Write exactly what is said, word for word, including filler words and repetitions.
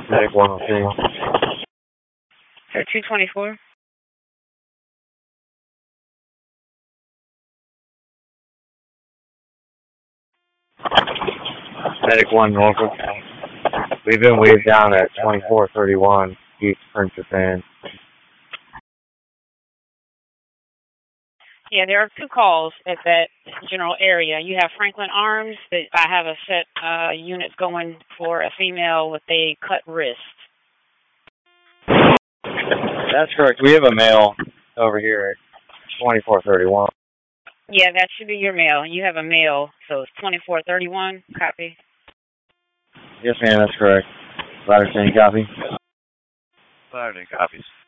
Medic one oh two. So two twenty-four. Medic one Norfolk. We've been waved down at twenty-four thirty-one East Princess Anne. Yeah, there are two calls at that general area. You have Franklin Arms. That I have a set uh, unit going for a female with a cut wrist. That's correct. We have a male over here at twenty-four thirty-one. Yeah, that should be your male. You have a male, so it's twenty-four thirty-one. Copy. Yes, ma'am, that's correct. Ladder ten, copy. Ladder ten copies.